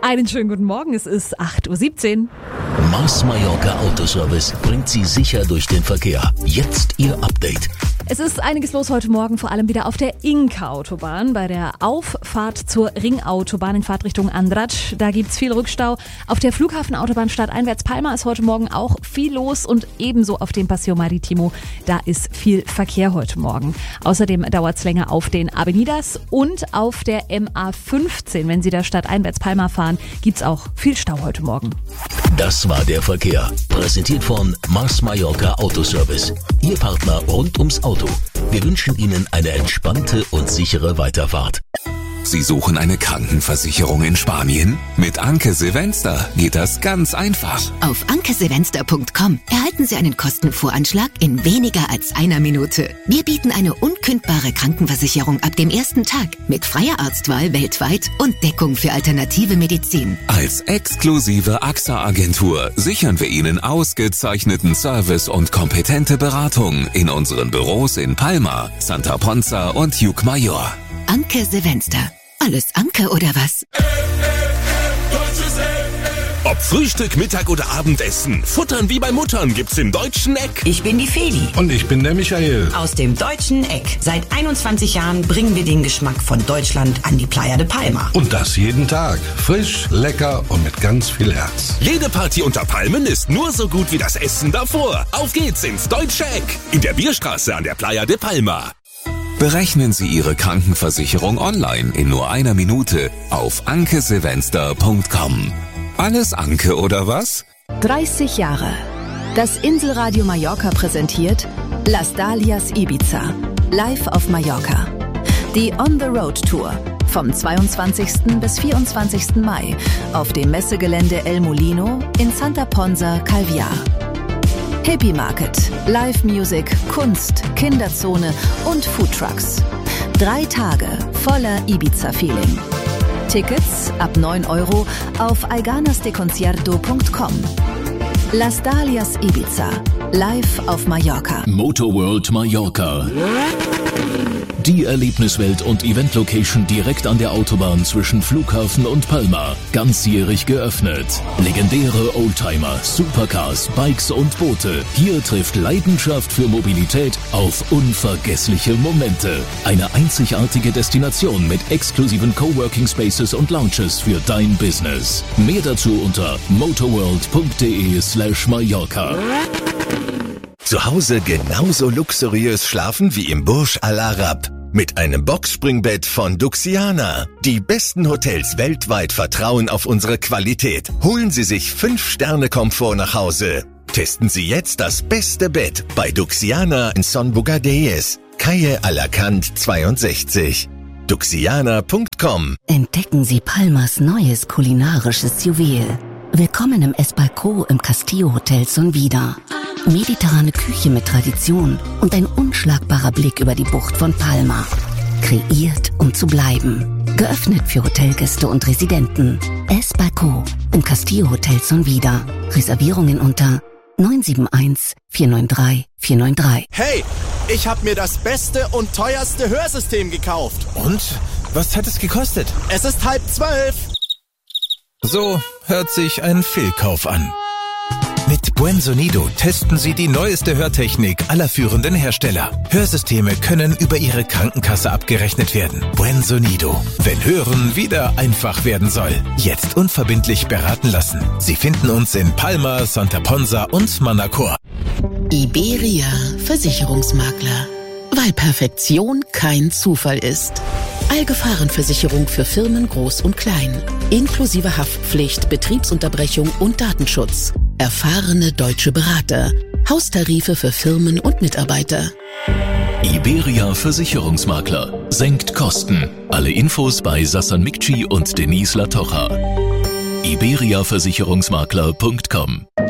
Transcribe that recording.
Einen schönen guten Morgen, es ist 8.17 Uhr. Mars Mallorca Autoservice bringt Sie sicher durch den Verkehr. Jetzt Ihr Update. Es ist einiges los heute Morgen, vor allem wieder auf der Inka-Autobahn. Bei der Auffahrt zur Ringautobahn in Fahrtrichtung Andratx, da gibt's viel Rückstau. Auf der Flughafenautobahn stadteinwärts Palma ist heute Morgen auch viel los und ebenso auf dem Paseo Maritimo, da ist viel Verkehr heute Morgen. Außerdem dauert's länger auf den Avenidas und auf der MA15. Wenn Sie da stadteinwärts Palma fahren, gibt's auch viel Stau heute Morgen. Das war der Verkehr. Präsentiert von Mars Mallorca Autoservice. Ihr Partner rund ums Auto. Wir wünschen Ihnen eine entspannte und sichere Weiterfahrt. Sie suchen eine Krankenversicherung in Spanien? Mit Anke Silvester geht das ganz einfach. Auf ankesilvester.com erhalten Sie einen Kostenvoranschlag in weniger als einer Minute. Wir bieten eine unkündbare Krankenversicherung ab dem ersten Tag mit freier Arztwahl weltweit und Deckung für alternative Medizin. Als exklusive AXA-Agentur sichern wir Ihnen ausgezeichneten Service und kompetente Beratung in unseren Büros in Palma, Santa Ponza und Llucmajor. Anke Silvester. Alles Anke oder was? Ob Frühstück, Mittag oder Abendessen, Futtern wie bei Muttern gibt's im Deutschen Eck. Ich bin die Feli. Und ich bin der Michael. Aus dem Deutschen Eck. Seit 21 Jahren bringen wir den Geschmack von Deutschland an die Playa de Palma. Und das jeden Tag. Frisch, lecker und mit ganz viel Herz. Jede Party unter Palmen ist nur so gut wie das Essen davor. Auf geht's ins Deutsche Eck. In der Bierstraße an der Playa de Palma. Berechnen Sie Ihre Krankenversicherung online in nur einer Minute auf ankesilvester.com. Alles Anke oder was? 30 Jahre. Das Inselradio Mallorca präsentiert Las Dalias Ibiza. Live auf Mallorca. Die On the Road Tour. Vom 22. bis 24. Mai auf dem Messegelände El Molino in Santa Ponza, Calviar. Hippie Market, Live Music, Kunst, Kinderzone und Foodtrucks. 3 Tage voller Ibiza-Feeling. Tickets ab 9 € auf aiganasdeconcierto.com. Las Dalias Ibiza, live auf Mallorca. Motorworld Mallorca. Die Erlebniswelt und Event-Location direkt an der Autobahn zwischen Flughafen und Palma. Ganzjährig geöffnet. Legendäre Oldtimer, Supercars, Bikes und Boote. Hier trifft Leidenschaft für Mobilität auf unvergessliche Momente. Eine einzigartige Destination mit exklusiven Coworking Spaces und Lounges für dein Business. Mehr dazu unter motorworld.de/Mallorca. Zu Hause genauso luxuriös schlafen wie im Burj Al Arab. Mit einem Boxspringbett von Duxiana. Die besten Hotels weltweit vertrauen auf unsere Qualität. Holen Sie sich 5-Sterne-Komfort nach Hause. Testen Sie jetzt das beste Bett bei Duxiana in Son Bugadeyes, Calle Alacant 62. Duxiana.com. Entdecken Sie Palmas neues kulinarisches Juwel. Willkommen im Esbalco im Castillo Hotel Son Vida. Mediterrane Küche mit Tradition und ein unschlagbarer Blick über die Bucht von Palma. Kreiert, um zu bleiben. Geöffnet für Hotelgäste und Residenten. Esbalco im Castillo Hotel Son Vida. Reservierungen unter 971 493 493. Hey, ich habe mir das beste und teuerste Hörsystem gekauft. Und? Was hat es gekostet? Es ist 11:30. So hört sich ein Fehlkauf an. Mit Buen Sonido testen Sie die neueste Hörtechnik aller führenden Hersteller. Hörsysteme können über Ihre Krankenkasse abgerechnet werden. Buen Sonido. Wenn Hören wieder einfach werden soll. Jetzt unverbindlich beraten lassen. Sie finden uns in Palma, Santa Ponza und Manacor. Iberia Versicherungsmakler. Weil Perfektion kein Zufall ist. Allgefahrenversicherung für Firmen groß und klein. Inklusive Haftpflicht, Betriebsunterbrechung und Datenschutz. Erfahrene deutsche Berater. Haustarife für Firmen und Mitarbeiter. Iberia Versicherungsmakler. Senkt Kosten. Alle Infos bei Sassan Mikci und Denise Latocha. iberiaversicherungsmakler.com